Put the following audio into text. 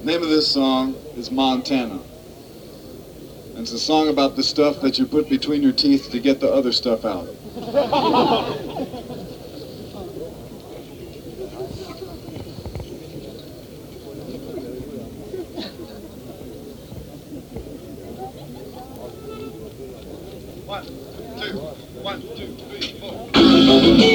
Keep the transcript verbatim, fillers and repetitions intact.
Name of this song is Montana. And it's a song about the stuff that you put between your teeth to get the other stuff out. One, two, one, two, three, four.